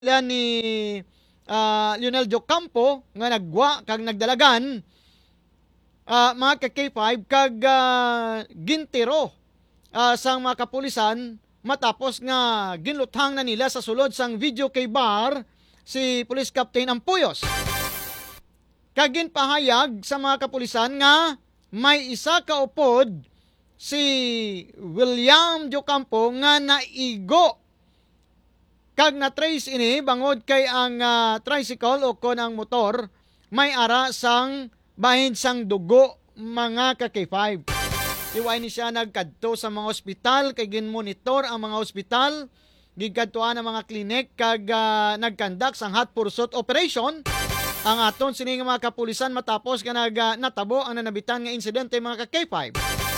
Yan ni Lionel Jocampo nga nagwa kag nagdalagan mga ka K5 kag gintiro sang mga kapulisan matapos nga ginluthang na nila sa sulod sang video kay bar si Police Captain Ampuyos. Kag ginpahayag sa mga kapulisan nga may isa ka upod si William Jocampo nga naigo kag na-trace ini bangod kay ang tricycle o kon ang motor may ara sang bahin sang dugo mga ka K5. Iway ni siya nagkadto sa mga ospital kay ginmonitor ang mga ospital, gigkadtuan ang mga klinik kag nagkandak sang hot pursuit operation ang aton sining mga kapulisan matapos nga natabo ang nanabitan nga insidente mga ka K5.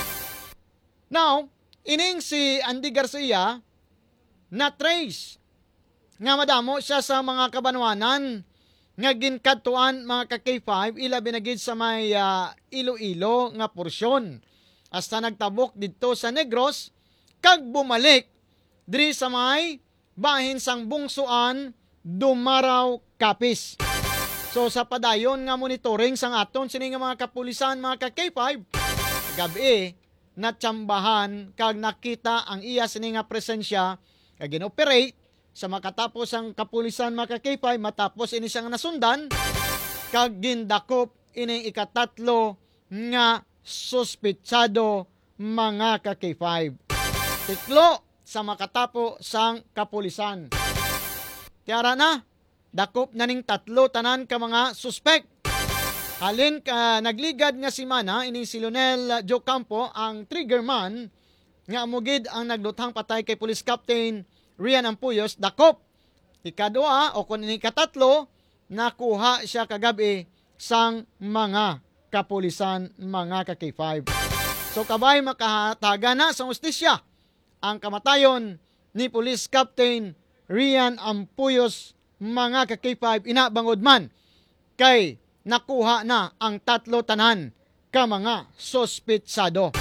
Now, ining si Andy Garcia na-trace nga madamo siya sa mga kabanwanan nga ginkadtuan mga ka K5 ilabi na gid sa may Iloilo nga porsyon hasta nagtabok didto sa Negros kag bumalik diri sa may bahin sang Bungsuan, Dumaraw, Capiz. So sa padayon nga monitoring sang aton sini nga mga kapulisan mga ka K5 gabi natsambahan kag nakita ang iya sini nga presensya kag ginoperate sa makatapos ang kapulisan mga ka-K5 matapos ini siyang nasundan kag gindakop ini ikatatlo nga suspetsado mga ka-K5. Tiklo sa makatapo sang kapulisan. Tiara na, dakop na ning tatlo tanan ka mga suspect. Halin ka nagligad nga si Mana ini si Lionel Jocampo ang triggerman nga amugid ang nagluthang patay kay Police Captain Rian Ampuyos dakop. Ikadua o kun ini katatlo nakuha siya kagabi sang mga kapulisan mga ka K5. So kabay makahataga na sa hustisya ang kamatayon ni Police Captain Rian Ampuyos mga ka K5 inabangod man kay nakuha na ang tatlo tanan ka mga sospetsado.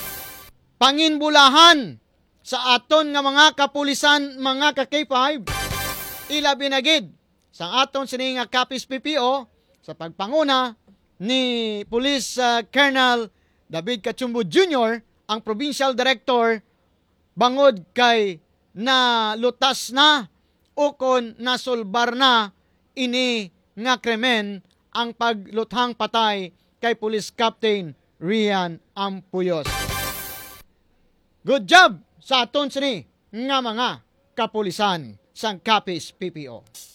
Panginbulahan sa aton nga mga kapulisan mga ka K5 ilabi na gid sa aton sini nga Capiz PPO sa pagpanguna ni Police Colonel David Cachumbo Jr. ang Provincial Director bangod kay na lutas na o kon nasulbar na ini nga krimen ang pagluthang patay kay Police Captain Rian Ampuyos. Good job sa aton sini nga mga kapulisan sang Capiz PPO.